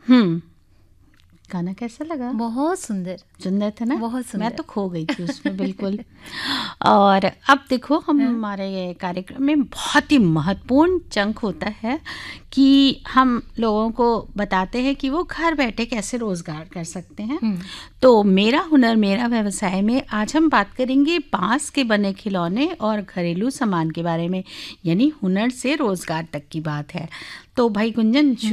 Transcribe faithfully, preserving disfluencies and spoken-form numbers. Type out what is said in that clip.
हम्म गाना कैसा लगा? बहुत सुंदर सुंदर था ना? बहुत सुंदर। मैं तो खो गई थी उसमें बिल्कुल। और अब देखो हम हमारे ये कार्यक्रम में बहुत ही महत्वपूर्ण चंक होता है कि हम लोगों को बताते हैं कि वो घर बैठे कैसे रोजगार कर सकते हैं। तो मेरा हुनर मेरा व्यवसाय में आज हम बात करेंगे बांस के बने खिलौने और घरेलू सामान के बारे में, यानी हुनर से रोजगार तक की बात है। तो भाई गुंजन